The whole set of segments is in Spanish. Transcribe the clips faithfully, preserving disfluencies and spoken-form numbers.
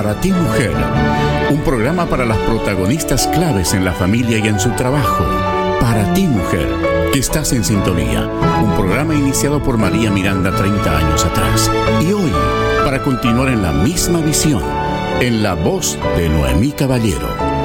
Para ti, mujer, un programa para las protagonistas claves en la familia y en su trabajo. Para ti, mujer, que estás en sintonía, un programa iniciado por María Miranda treinta años atrás. Y hoy, para continuar en la misma visión, en la voz de Noemí Caballero.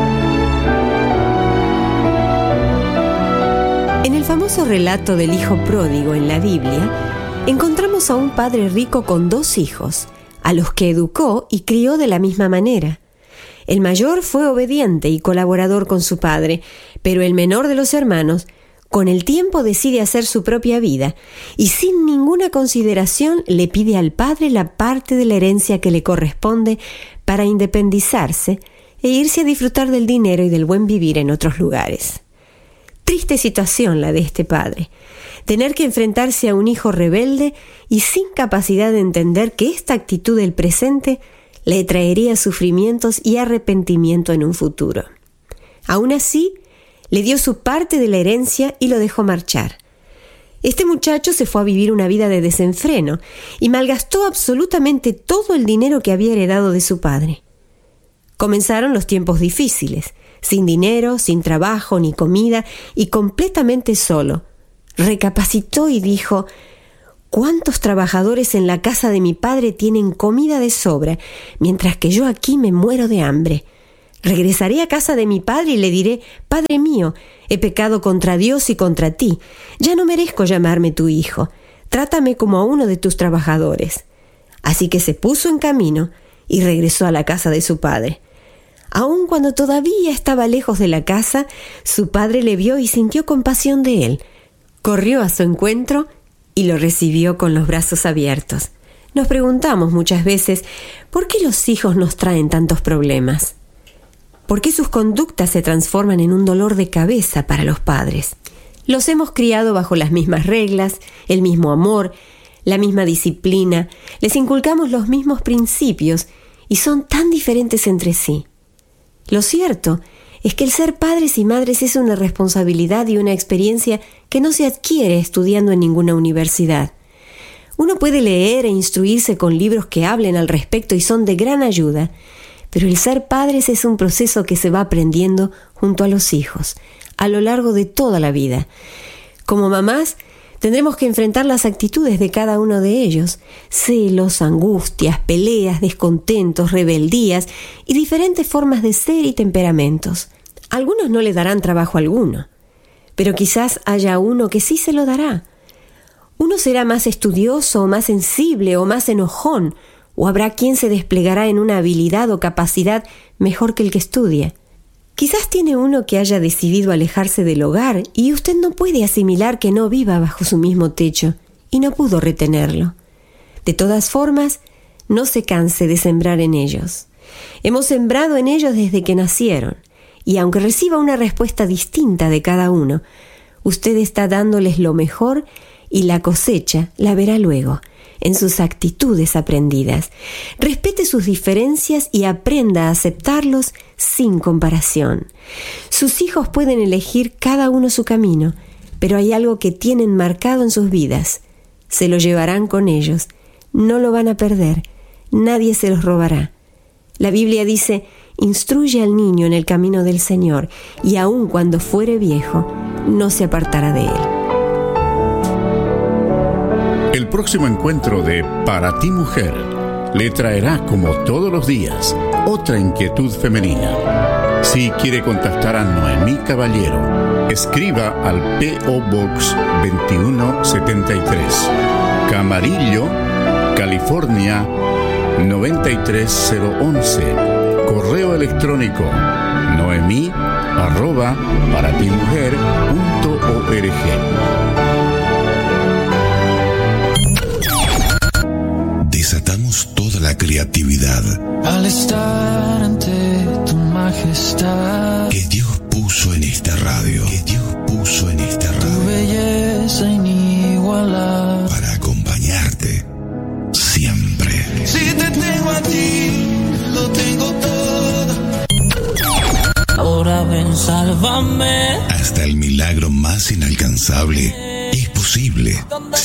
En el famoso relato del hijo pródigo en la Biblia, encontramos a un padre rico con dos hijos, a los que educó y crió de la misma manera. El mayor fue obediente y colaborador con su padre, pero el menor de los hermanos, con el tiempo decide hacer su propia vida y sin ninguna consideración le pide al padre la parte de la herencia que le corresponde para independizarse e irse a disfrutar del dinero y del buen vivir en otros lugares. Triste situación la de este padre, tener que enfrentarse a un hijo rebelde y sin capacidad de entender que esta actitud del presente le traería sufrimientos y arrepentimiento en un futuro. Aún así, le dio su parte de la herencia y lo dejó marchar. Este muchacho se fue a vivir una vida de desenfreno y malgastó absolutamente todo el dinero que había heredado de su padre. Comenzaron los tiempos difíciles, sin dinero, sin trabajo ni comida y completamente solo. Recapacitó y dijo: ¿cuántos trabajadores en la casa de mi padre tienen comida de sobra, mientras que yo aquí me muero de hambre? Regresaré a casa de mi padre y le diré: Padre mío, he pecado contra Dios y contra ti. Ya no merezco llamarme tu hijo. Trátame como a uno de tus trabajadores. Así que se puso en camino y regresó a la casa de su padre. Aun cuando todavía estaba lejos de la casa, su padre le vio y sintió compasión de él. Corrió a su encuentro y lo recibió con los brazos abiertos. Nos preguntamos muchas veces, ¿por qué los hijos nos traen tantos problemas? ¿Por qué sus conductas se transforman en un dolor de cabeza para los padres? Los hemos criado bajo las mismas reglas, el mismo amor, la misma disciplina, les inculcamos los mismos principios y son tan diferentes entre sí. Lo cierto es que el ser padres y madres es una responsabilidad y una experiencia que no se adquiere estudiando en ninguna universidad. Uno puede leer e instruirse con libros que hablen al respecto y son de gran ayuda, pero el ser padres es un proceso que se va aprendiendo junto a los hijos, a lo largo de toda la vida. Como mamás, tendremos que enfrentar las actitudes de cada uno de ellos: celos, angustias, peleas, descontentos, rebeldías y diferentes formas de ser y temperamentos. Algunos no le darán trabajo alguno, pero quizás haya uno que sí se lo dará. Uno será más estudioso o más sensible o más enojón, o habrá quien se desplegará en una habilidad o capacidad mejor que el que estudia. Quizás tiene uno que haya decidido alejarse del hogar y usted no puede asimilar que no viva bajo su mismo techo y no pudo retenerlo. De todas formas, no se canse de sembrar en ellos. Hemos sembrado en ellos desde que nacieron y aunque reciba una respuesta distinta de cada uno, usted está dándoles lo mejor y la cosecha la verá luego en sus actitudes aprendidas. Respete sus diferencias y aprenda a aceptarlos sin comparación. Sus hijos pueden elegir cada uno su camino, pero hay algo que tienen marcado en sus vidas. Se lo llevarán con ellos, no lo van a perder, nadie se los robará. La Biblia dice: instruye al niño en el camino del Señor, y aun cuando fuere viejo, no se apartará de él. El próximo encuentro de Para ti, mujer, le traerá, como todos los días, otra inquietud femenina. Si quiere contactar a Noemí Caballero, escriba al P O Box veintiuno setenta y tres, Camarillo, California noventa y tres cero once. Correo electrónico noemí arroba paratimujer punto org. Desatamos toda la creatividad al estar ante tu majestad que Dios puso en esta radio, que Dios puso en esta radio, tu belleza inigualable para acompañarte siempre. Si te tengo a ti, lo tengo todo. Ahora ven, sálvame. Hasta el milagro más inalcanzable es posible